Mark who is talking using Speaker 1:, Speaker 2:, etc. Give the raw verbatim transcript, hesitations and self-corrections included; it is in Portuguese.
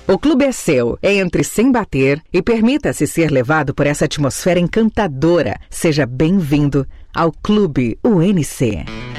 Speaker 1: O clube é seu. Entre sem bater e permita-se ser levado por essa atmosfera encantadora. Seja bem-vindo ao Clube U N C.